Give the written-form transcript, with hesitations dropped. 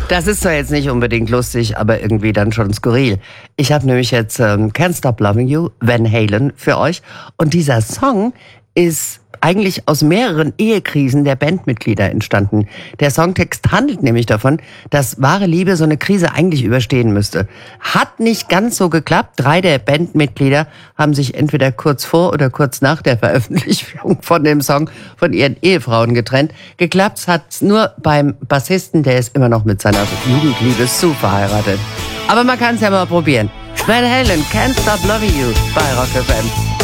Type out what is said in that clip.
Das ist zwar jetzt nicht unbedingt lustig, aber irgendwie dann schon skurril. Ich habe nämlich jetzt Can't Stop Loving You, Van Halen, für euch. Und dieser Song ist eigentlich aus mehreren Ehekrisen der Bandmitglieder entstanden. Der Songtext handelt nämlich davon, dass wahre Liebe so eine Krise eigentlich überstehen müsste. Hat nicht ganz so geklappt. 3 der Bandmitglieder haben sich entweder kurz vor oder kurz nach der Veröffentlichung von dem Song von ihren Ehefrauen getrennt. Geklappt hat's nur beim Bassisten, der ist immer noch mit seiner Jugendliebe Sue verheiratet. Aber man kann es ja mal probieren. Van Halen, Can't Stop Loving You bei Rock FM.